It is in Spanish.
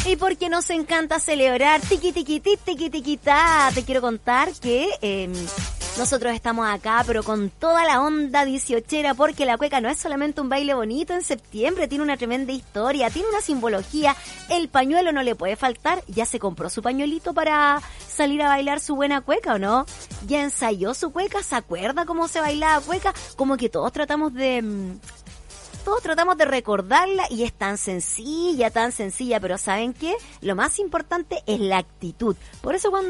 Y porque nos encanta celebrar tiqui tiqui ti, tiqui tiqui ta, te quiero contar que nosotros estamos acá, pero con toda la onda 18era, porque la cueca no es solamente un baile bonito en septiembre, tiene una tremenda historia, tiene una simbología. El pañuelo no le puede faltar. ¿Ya se compró su pañuelito para salir a bailar su buena cueca o no? ¿Ya ensayó su cueca? ¿Se acuerda cómo se bailaba cueca? Como que todos tratamos de recordarla y es tan sencilla, pero ¿saben qué? Lo más importante es la actitud. Por eso cuando